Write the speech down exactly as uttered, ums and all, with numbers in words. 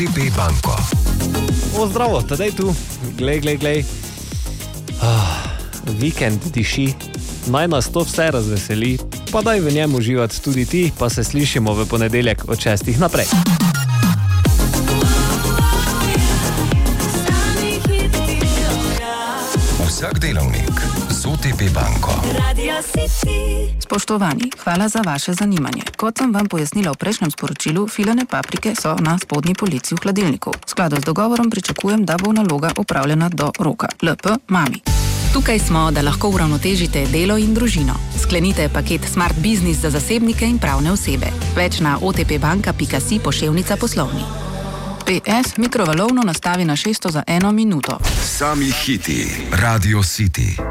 O T P banko. O, zdravo, tadej tu. Glej, glej, glej. Oh, vikend diši. Naj nas to vse razveseli. Pa daj v njem uživati tudi ti, pa se slišimo v ponedeljek od šestih naprej. Vsak delavnik z O T P banko. Spoštovani, hvala za vaše zanimanje. Kot sem vam pojasnila v prejšnjem sporočilu, filane paprike so na spodnji polici v hladilniku. V skladu z dogovorom pričakujem, da bo naloga opravljena do roka. L P mami. Tukaj smo, da lahko uravnotežite delo in družino. Sklenite paket Smart Business za zasebnike in pravne osebe. Več na otpbanka pika si poševnica poslovni. P S mikrovalovno nastavi na šeststo za eno minuto. Sami hiti. Radio City.